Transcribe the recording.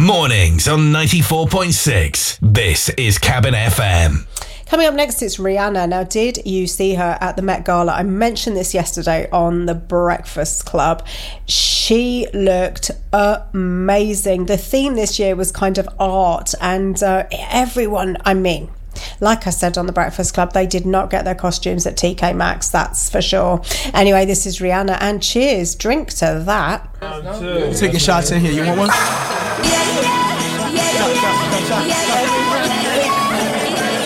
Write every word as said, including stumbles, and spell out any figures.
Mornings on ninety-four point six. This is Cabin F M. Coming up next, it's Rihanna. Now, did you see her at the Met Gala? I mentioned this yesterday on The Breakfast Club. She looked amazing. The theme this year was kind of art, and uh, everyone, I mean, like I said on The Breakfast Club, they did not get their costumes at T K Maxx, that's for sure. Anyway, this is Rihanna, and cheers, drink to that. Taking shots in here, you want one? Yeah, yeah, yeah, yeah, yeah, yeah.